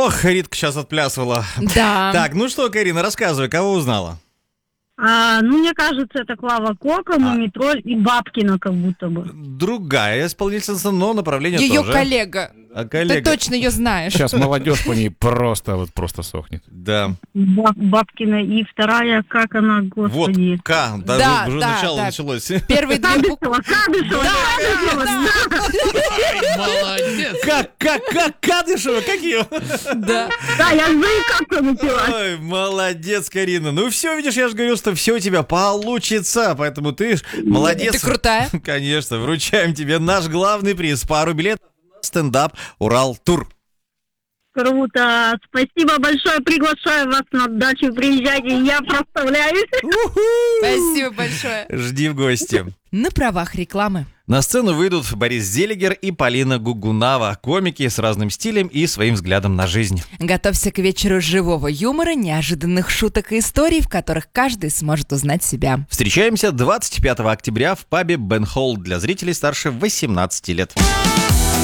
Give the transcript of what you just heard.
Ох, Ритка сейчас отплясывала. Да. Так, ну что, Карина, рассказывай, кого узнала? Мне кажется, это Клава Кока, Мумитроль и Бабкина как будто бы. Другая исполнительница, но направление Ее тоже. коллега. А Ты коллега? точно ее знаешь. Сейчас молодежь по ней просто сохнет. Да. Бабкина и вторая, как она, Вот, господи. К, Да, даже уже да, начало да. началось. Первые две буквы. Кадышева. Молодец! Как Кадышева, как ее? Да. Да, я заикаться начала. Ой, молодец, Карина. Ну все, видишь, я же говорил, что все у тебя получится, поэтому ты молодец. Ты крутая. Конечно, вручаем тебе наш главный приз. Пару билетов на стендап Урал-тур. Круто. Спасибо большое. Приглашаю вас на дачу. Приезжайте, я проставляюсь. Спасибо большое. Жди в гости. На правах рекламы. На сцену выйдут Борис Зелигер и Полина Гугунава, комики с разным стилем и своим взглядом на жизнь. Готовься к вечеру живого юмора, неожиданных шуток и историй, в которых каждый сможет узнать себя. Встречаемся 25 октября в пабе Бен Холл для зрителей старше 18 лет.